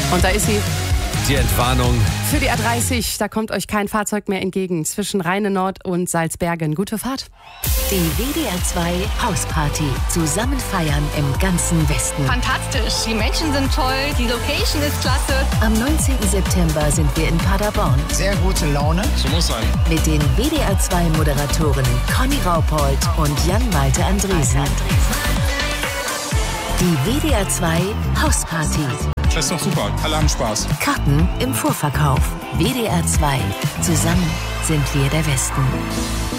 Und da ist sie. Die Entwarnung. Für die A30, da kommt euch kein Fahrzeug mehr entgegen. Zwischen Rheine Nord und Salzbergen. Gute Fahrt. Die WDR 2 Hausparty. Zusammen feiern im ganzen Westen. Fantastisch. Die Menschen sind toll. Die Location ist klasse. Am 19. September sind wir in Paderborn. Sehr gute Laune. So muss sein. Mit den WDR 2 Moderatorinnen Conny Raupold und Jan-Malte Andresen. Die WDR 2 Hausparty. Das ist doch super. Alle haben Spaß. Karten im Vorverkauf. WDR 2. Zusammen sind wir der Westen.